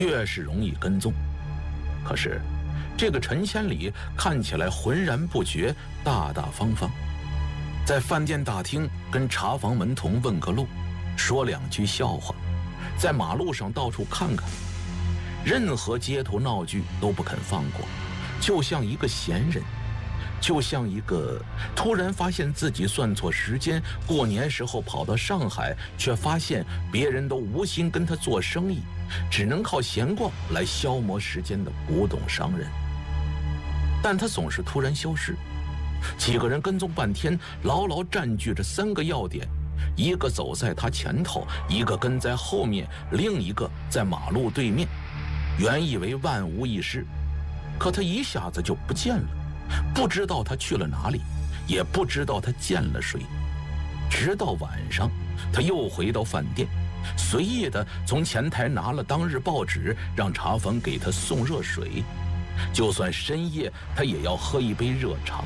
越是容易跟踪。可是这个陈千里看起来浑然不觉，大大方方，在饭店大厅跟茶房门童问个路，说两句笑话，在马路上到处看看，任何街头闹剧都不肯放过，就像一个闲人，就像一个突然发现自己算错时间，过年时候跑到上海，却发现别人都无心跟他做生意，只能靠闲逛来消磨时间的古董商人。但他总是突然消失，几个人跟踪半天，牢牢占据着3个要点，一个走在他前头，一个跟在后面，另一个在马路对面。原以为万无一失，可他一下子就不见了，不知道他去了哪里，也不知道他见了谁。直到晚上，他又回到饭店，随意的从前台拿了当日报纸，让茶房给他送热水，就算深夜他也要喝一杯热茶。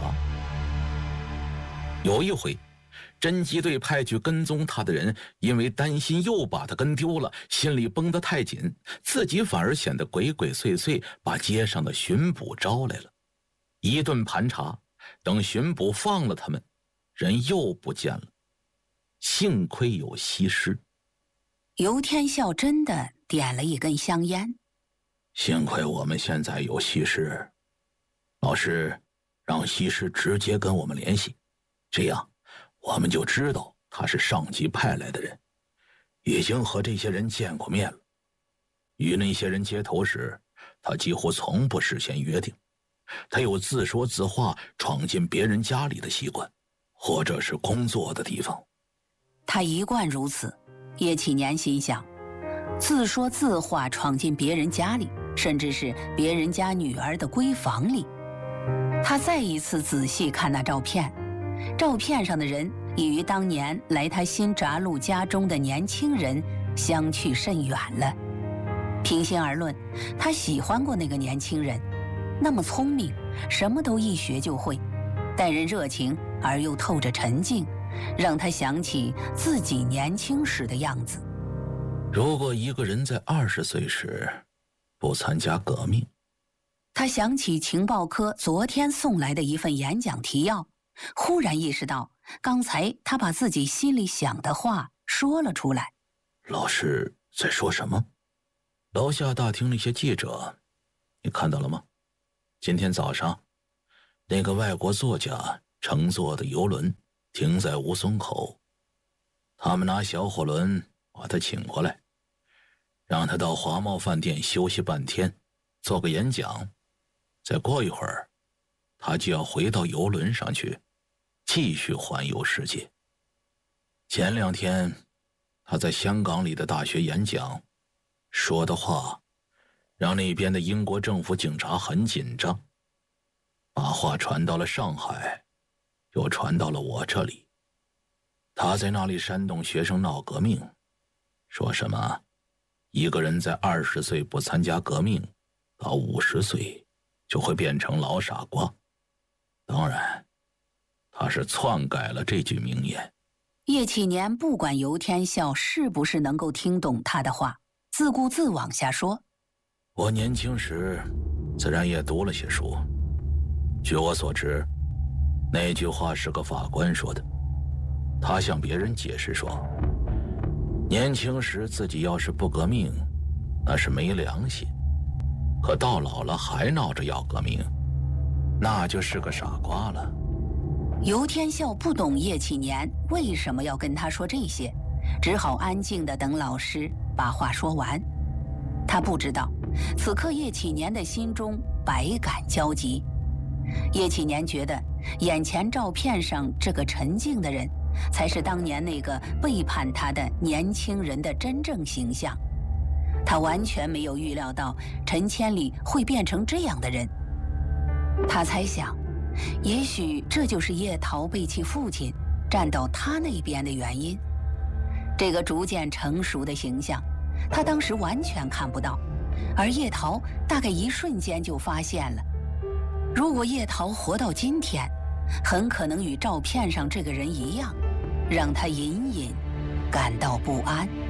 有一回，侦缉队派去跟踪他的人因为担心又把他跟丢了，心里绷得太紧，自己反而显得鬼鬼祟祟，把街上的巡捕招来了。一顿盘查，等巡捕放了他们，人又不见了。幸亏有西施。 尤天笑真的点了一根香烟。 幸亏我们现在有西施，老师让西施直接跟我们联系，这样我们就知道他是上级派来的人，已经和这些人见过面了。与那些人接头时，他几乎从不事先约定，他有自说自话闯进别人家里的习惯，或者是工作的地方。 他一贯如此。叶启年心想，自说自话闯进别人家里，甚至是别人家女儿的闺房里。他再一次仔细看那照片，照片上的人已与当年来他新闸路家中的年轻人相去甚远了。平心而论，他喜欢过那个年轻人，那么聪明，什么都一学就会，待人热情而又透着沉静，让他想起自己年轻时的样子。 如果一个人在20岁时不参加革命， 他想起情报科昨天送来的一份演讲提要，忽然意识到刚才他把自己心里想的话说了出来。 老师在说什么？楼下大厅那些记者，你看到了吗？今天早上那个外国作家乘坐的游轮停在吴淞口，他们拿小火轮把他请过来，让他到华茂饭店休息半天，做个演讲，再过一会儿他就要回到游轮上去继续环游世界。前2天他在香港里的大学演讲说的话，让那边的英国政府警察很紧张，把话传到了上海，又传到了我这里。他在那里煽动学生闹革命，说什么一个人在20岁不参加革命，到50岁就会变成老傻瓜。当然他是篡改了这句名言。 叶启年不管尤天笑是不是能够听懂他的话，自顾自往下说。 我年轻时自然也读了些书，据我所知，那句话是个法官说的。他向别人解释说，年轻时自己要是不革命，那是没良心，可到老了还闹着要革命，那就是个傻瓜了。 尤天笑不懂叶启年为什么要跟他说这些，只好安静地等老师把话说完。他不知道，此刻叶启年的心中百感交集。叶启年觉得眼前照片上这个沉静的人，才是当年那个背叛他的年轻人的真正形象。他完全没有预料到陈千里会变成这样的人。他猜想，也许这就是叶桃背弃父亲，站到他那边的原因。这个逐渐成熟的形象，他当时完全看不到，而叶桃大概一瞬间就发现了。如果叶桃活到今天，很可能与照片上这个人一样，让他隐隐感到不安。